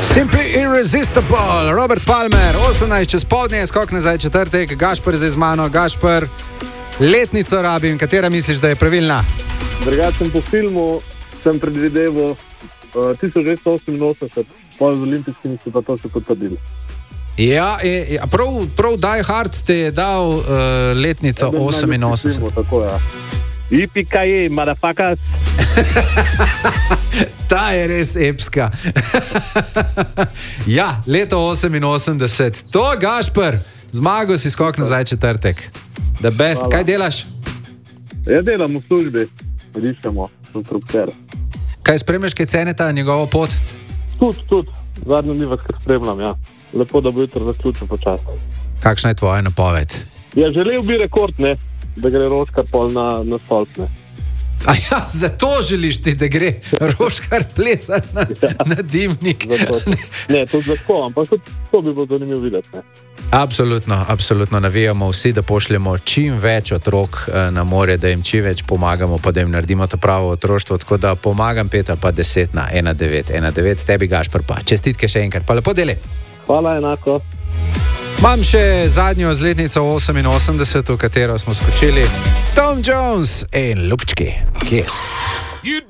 Simply Irresistible, Robert Palmer, 18 čez poldne, skok nazaj četrtek, Gašper zdaj z mano. Gašper, letnico rabim, katera misliš, da je pravilna? Drugačen po filmu sem predvideval 1988, pol z olimpijskimi so pa to še potrdili. Ja, prav Die Hard ti je dal letnico 88. Filmu, tako, ja. Yippee-ki-yay, motherfuckers. Ta je res epska. Ja, leto 88. To, Gašper, zmagal si skok nazaj četrtek. The best. Hvala. Kaj delaš? Ja, delam v službi, rišemo, konstrukter. Kaj spremljaš, kaj ceneta njegovo pot? Tudi. Zadnjo dni vas kar spremljam, ja. Lepo, da bo jutro zaključil počasi. Kakšna je tvoja napoved? Ja, želel bi rekord, ne, da gre Roškar pol na stolp, ne. A ja, zato želiš ti, da gre Roškar plesati na dimnik. Ne, to tako, ampak to bi bilo zanimivo videti, ne. Absolutno navijamo vsi, da pošljemo čim več otrok na morje, da jim čim več pomagamo, pa da jim naredimo to pravo otroštvo. Tako da pomagam Peter pa 10 na 1919. Tebi, Gašper, pa čestitke še enkrat, pa lepo deli. Hvala, enako. Imam še zadnjo z letnico 88, v katero smo skočili. Tom Jones in Lupčki. Kiss.